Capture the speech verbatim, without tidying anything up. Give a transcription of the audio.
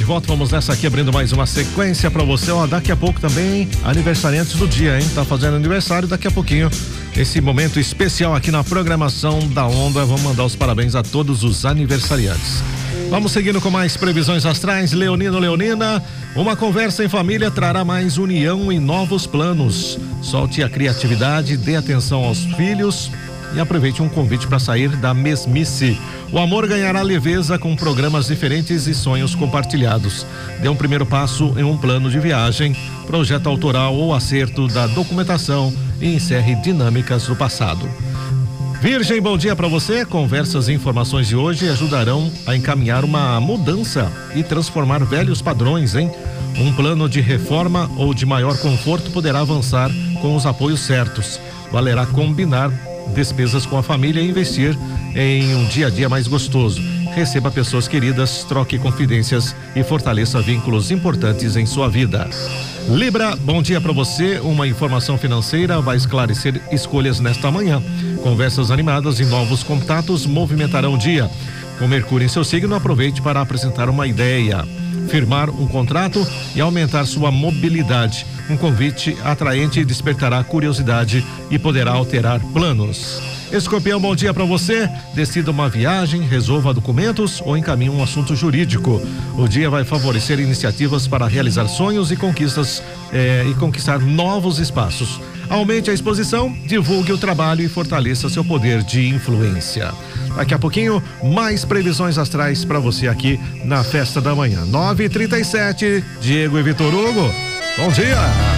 volta, vamos nessa aqui abrindo mais uma sequência pra você, ó, daqui a pouco também aniversariantes do dia, hein? Tá fazendo aniversário daqui a pouquinho, esse momento especial aqui na programação da Onda, vamos mandar os parabéns a todos os aniversariantes. Vamos seguindo com mais previsões astrais, Leonino, Leonina, uma conversa em família trará mais união e novos planos, solte a criatividade, dê atenção aos filhos e aproveite um convite para sair da mesmice. O amor ganhará leveza com programas diferentes e sonhos compartilhados. Dê um primeiro passo em um plano de viagem, projeto autoral ou acerto da documentação e encerre dinâmicas do passado. Virgem, bom dia para você. Conversas e informações de hoje ajudarão a encaminhar uma mudança e transformar velhos padrões, hein? Um plano de reforma ou de maior conforto poderá avançar com os apoios certos. Valerá combinar despesas com a família e investir em um dia a dia mais gostoso. Receba pessoas queridas, troque confidências e fortaleça vínculos importantes em sua vida. Libra, bom dia para você. Uma informação financeira vai esclarecer escolhas nesta manhã. Conversas animadas e novos contatos movimentarão o dia. Com Mercúrio em seu signo, aproveite para apresentar uma ideia, firmar um contrato e aumentar sua mobilidade. Um convite atraente despertará curiosidade e poderá alterar planos. Escorpião, bom dia para você. Decida uma viagem, resolva documentos ou encaminhe um assunto jurídico. O dia vai favorecer iniciativas para realizar sonhos e conquistas eh, e conquistar novos espaços. Aumente a exposição, divulgue o trabalho e fortaleça seu poder de influência. Daqui a pouquinho, mais previsões astrais para você aqui na Festa da Manhã. nove e trinta e sete, Diego e Vitor Hugo. Bom dia!